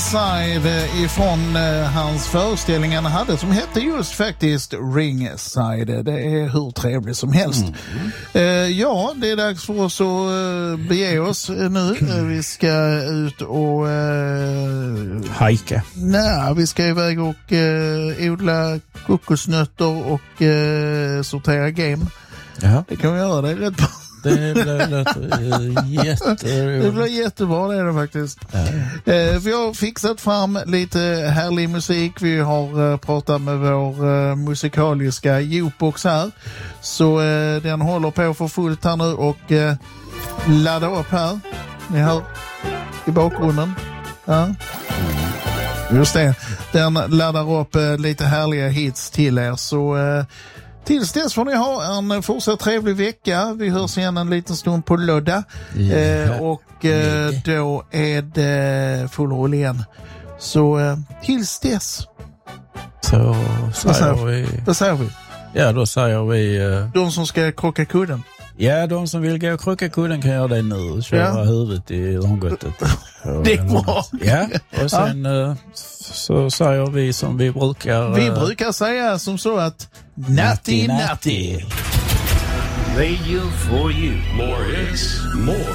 Ringside ifrån hans föreställning han hade som hette just faktiskt Ringside. Det är hur trevligt som helst. Ja, det är dags för oss att bege oss nu. Vi ska ut och hajka. Nej, vi ska iväg och odla kokosnötter och sortera game. Ja. Det kan vi göra, det är rätt bra. Det blir jättebra, det är det faktiskt. Vi har fixat fram lite härlig musik. Vi har pratat med vår musikaliska jukebox här. Så den håller på för fullt här nu och laddar upp här. Ni hör i bakgrunden. Ja. Just det. Den laddar upp lite härliga hits till er. Så tills dess får ni ha en fortsatt trevlig vecka. Vi hörs igen en liten stund på lördag. Och då är det full rull igen. Så tills dess. Så säger vi. Vad säger vi? Ja, då säger vi... de som ska krocka kudden. Ja, de som vill gå och krocka kudden kan göra det nu. Köra huvudet i långgottet. Det är bra. Ja, och sen så säger vi som vi brukar... Vi brukar säga som så att natti. Radio for you. More hits, more